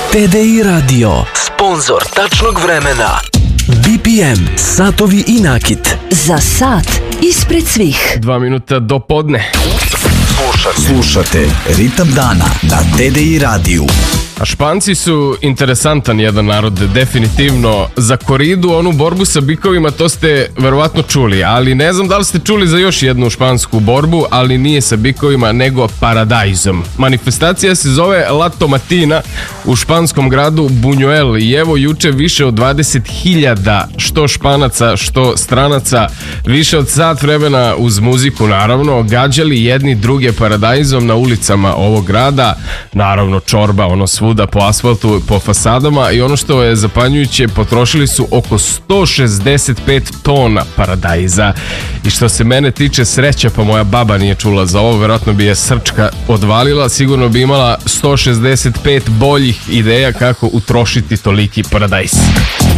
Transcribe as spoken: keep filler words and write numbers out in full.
T D I Radio, sponzor tačnog vremena. B P M, satovi i nakit. Za sat ispred svih. Dva minuta do podne. Slušate, Slušate Ritam dana na T D I radiju. A Španci su interesantan jedan narod, definitivno. Za koridu, onu borbu sa bikovima, to ste verovatno čuli, ali ne znam da li ste čuli za još jednu špansku borbu, ali nije sa bikovima, nego paradajzom. Manifestacija se zove La Tomatina u španskom gradu Buñuel i evo juče više od dvadeset hiljada što Španaca, što stranaca, više od sat vremena uz muziku, naravno, gađali jedni druge paradajzom na ulicama ovog grada, naravno čorba, ono svuda po asfaltu, po fasadama, i ono što je zapanjujuće, potrošili su oko sto šezdeset pet tona paradajza. I što se mene tiče, sreća pa moja baba nije čula za ovo, verovatno bi je srčka odvalila, sigurno bi imala sto šezdeset pet boljih ideja kako utrošiti toliki paradajz.